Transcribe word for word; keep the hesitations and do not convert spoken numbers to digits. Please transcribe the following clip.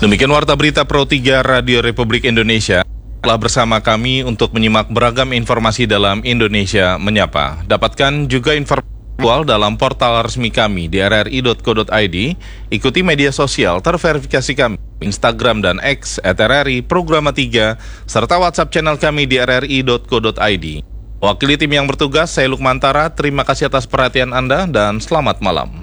Demikian Warta Berita Pro tiga Radio Republik Indonesia. Telah bersama kami untuk menyimak beragam informasi dalam Indonesia Menyapa. Dapatkan juga informasi dalam portal resmi kami di r r i dot co dot i d. Ikuti media sosial terverifikasi kami, Instagram dan X at r r i Programa tiga, serta WhatsApp channel kami di r r i dot co dot i d. Wakili tim yang bertugas, saya Lukmantara. Terima kasih atas perhatian Anda dan selamat malam.